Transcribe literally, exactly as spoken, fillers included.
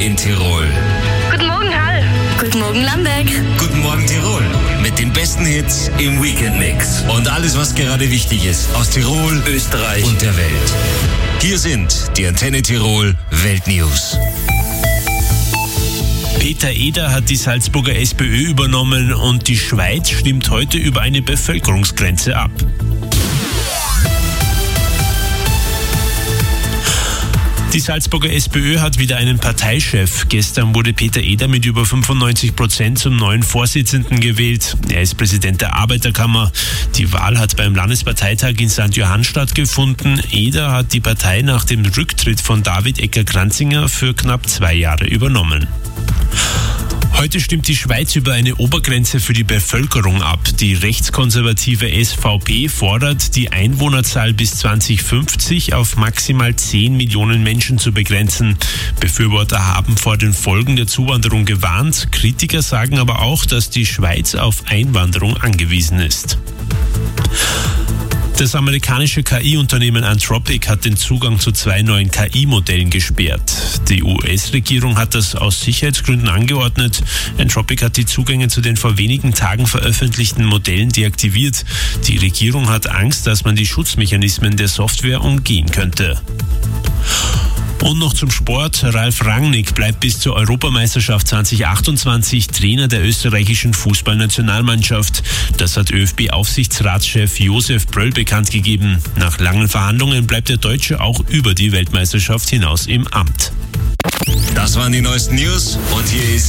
in Tirol. Guten Morgen, Hall. Guten Morgen, Lamberg. Guten Morgen, Tirol. Mit den besten Hits im Weekend-Mix. Und alles, was gerade wichtig ist aus Tirol, Österreich und der Welt. Hier sind die Antenne Tirol Weltnews. Peter Eder hat die Salzburger SPÖ übernommen und die Schweiz stimmt heute über eine Bevölkerungsgrenze ab. Die Salzburger SPÖ hat wieder einen Parteichef. Gestern wurde Peter Eder mit über fünfundneunzig Prozent zum neuen Vorsitzenden gewählt. Er ist Präsident der Arbeiterkammer. Die Wahl hat beim Landesparteitag in Sankt Johann stattgefunden. Eder hat die Partei nach dem Rücktritt von David Ecker-Kranzinger für knapp zwei Jahre übernommen. Heute stimmt die Schweiz über eine Obergrenze für die Bevölkerung ab. Die rechtskonservative S V P fordert, die Einwohnerzahl bis zwanzig fünfzig auf maximal zehn Millionen Menschen zu begrenzen. Befürworter haben vor den Folgen der Zuwanderung gewarnt. Kritiker sagen aber auch, dass die Schweiz auf Einwanderung angewiesen ist. Das amerikanische K I-Unternehmen Anthropic hat den Zugang zu zwei neuen K I-Modellen gesperrt. Die U S-Regierung hat das aus Sicherheitsgründen angeordnet. Anthropic hat die Zugänge zu den vor wenigen Tagen veröffentlichten Modellen deaktiviert. Die Regierung hat Angst, dass man die Schutzmechanismen der Software umgehen könnte. Und noch zum Sport. Ralf Rangnick bleibt bis zur Europameisterschaft zwanzig achtundzwanzig Trainer der österreichischen Fußballnationalmannschaft. Das hat ÖFB-Aufsichtsratschef Josef Bröll bekannt gegeben. Nach langen Verhandlungen bleibt der Deutsche auch über die Weltmeisterschaft hinaus im Amt. Das waren die neuesten News und hier ist